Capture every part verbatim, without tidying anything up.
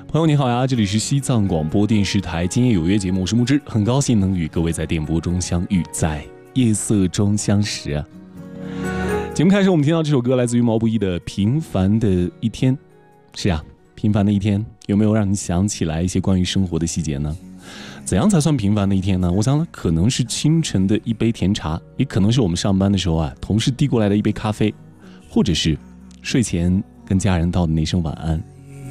朋友你好呀，这里是西藏广播电视台今夜有约节目，我是木之，很高兴能与各位在电波中相遇，在夜色中相识啊。节目开始，我们听到这首歌来自于毛不易的《平凡的一天》。是啊，平凡的一天，有没有让你想起来一些关于生活的细节呢？怎样才算平凡的一天呢？我想可能是清晨的一杯甜茶，也可能是我们上班的时候啊，同事递过来的一杯咖啡，或者是睡前跟家人道的那声晚安。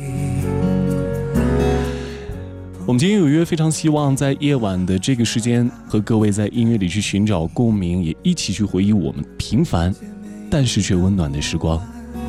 我们今天有约，非常希望在夜晚的这个时间和各位在音乐里去寻找共鸣，也一起去回忆我们平凡但是却温暖的时光。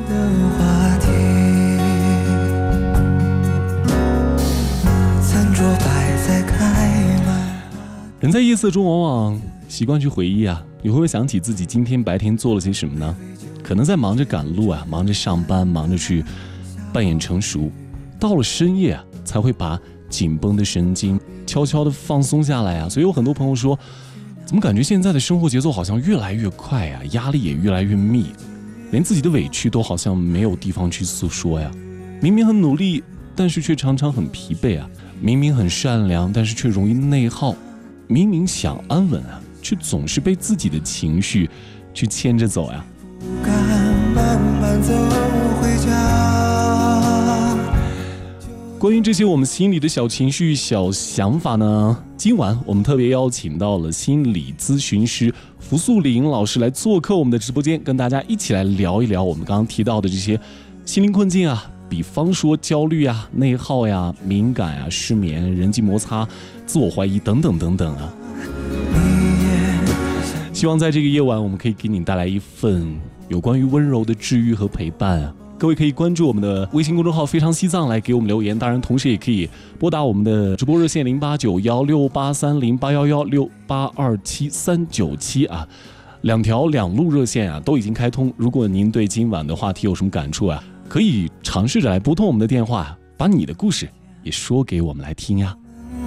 人在夜色中往往习惯去回忆啊，你会不会想起自己今天白天做了些什么呢？可能在忙着赶路啊，忙着上班，忙着去扮演成熟，到了深夜啊，才会把紧绷的神经悄悄地放松下来啊。所以有很多朋友说，怎么感觉现在的生活节奏好像越来越快啊，压力也越来越密，连自己的委屈都好像没有地方去诉说呀。明明很努力，但是却常常很疲惫啊。明明很善良，但是却容易内耗。明明想安稳啊，却总是被自己的情绪去牵着走呀。不敢慢慢走回家。关于这些我们心里的小情绪、小想法呢，今晚我们特别邀请到了心理咨询师福素玲老师来做客我们的直播间，跟大家一起来聊一聊我们刚刚提到的这些心灵困境啊，比方说焦虑啊、内耗呀、敏感啊、失眠、人际摩擦、自我怀疑等等等等啊。希望在这个夜晚，我们可以给你带来一份有关于温柔的治愈和陪伴啊。各位可以关注我们的微信公众号非常西藏来给我们留言，当然同时也可以拨打我们的直播热线零八九幺六八三零八幺幺六八二七三九七啊，两条两路热线啊都已经开通。如果您对今晚的话题有什么感触啊，可以尝试着来拨通我们的电话，把你的故事也说给我们来听呀。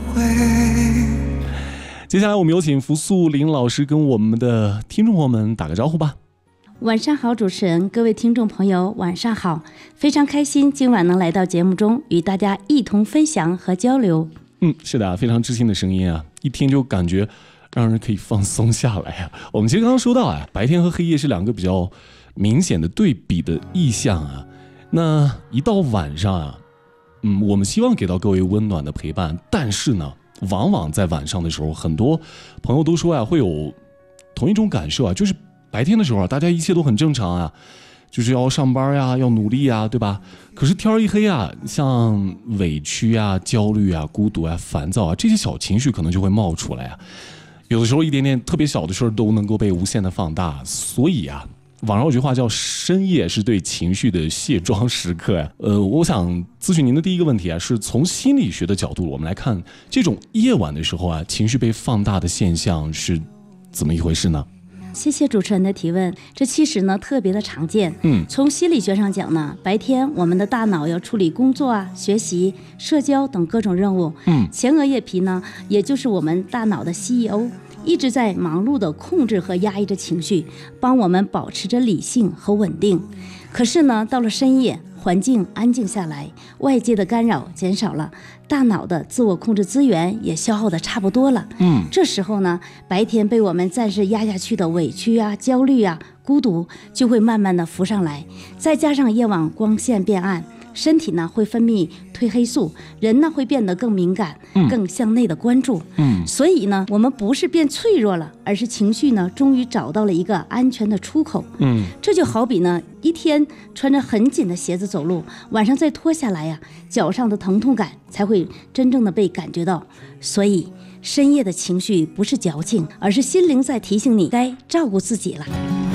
接下来我们有请福素玲老师跟我们的听众朋友们打个招呼吧。 晚上好，主持人，各位听众朋友，晚上好！非常开心今晚能来到节目中，与大家一同分享和交流。 嗯，是的，非常知性的声音啊，一听就感觉让人可以放松下来啊。我们其实刚刚说到啊，白天和黑夜是两个比较明显的对比的意象啊。那一到晚上啊，嗯，我们希望给到各位温暖的陪伴，但是呢，往往在晚上的时候，很多朋友都说啊，会有同一种感受啊，就是白天的时候啊，大家一切都很正常啊，就是要上班呀，要努力呀，对吧？可是天一黑啊，像委屈啊、焦虑啊、孤独啊、烦躁啊，这些小情绪可能就会冒出来啊。有的时候一点点特别小的事儿都能够被无限的放大，所以啊，网上有句话叫深夜是对情绪的卸妆时刻呀。呃，我想咨询您的第一个问题啊，是从心理学的角度，我们来看这种夜晚的时候啊，情绪被放大的现象是怎么一回事呢？ 谢谢主持人的提问，这其实呢特别的常见。嗯，从心理学上讲呢，白天我们的大脑要处理工作啊、学习、社交等各种任务。嗯，前额叶皮呢，也就是我们大脑的 C E O， 一直在忙碌的控制和压抑着情绪，帮我们保持着理性和稳定。可是呢，到了深夜，环境安静下来，外界的干扰减少了，大脑的自我控制资源也消耗的差不多了。嗯，这时候呢，白天被我们暂时压下去的委屈啊、焦虑啊、孤独就会慢慢的浮上来，再加上夜晚光线变暗，身体呢会分泌褪黑素，人呢会变得更敏感，更向内的关注。嗯，所以呢，我们不是变脆弱了，而是情绪呢终于找到了一个安全的出口。嗯，这就好比呢，一天穿着很紧的鞋子走路，晚上再脱下来呀、啊，脚上的疼痛感才会真正的被感觉到。所以深夜的情绪不是矫情，而是心灵在提醒你该照顾自己了。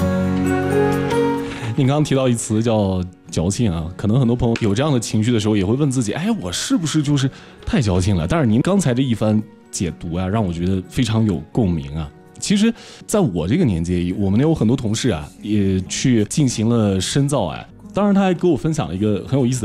你刚刚提到一词叫矫情啊，可能很多朋友有这样的情绪的时候，也会问自己，哎，我是不是就是太矫情了？但是您刚才这一番解读啊，让我觉得非常有共鸣啊。其实在我这个年纪，我们有很多同事啊，也去进行了深造啊。当然他还给我分享了一个很有意思的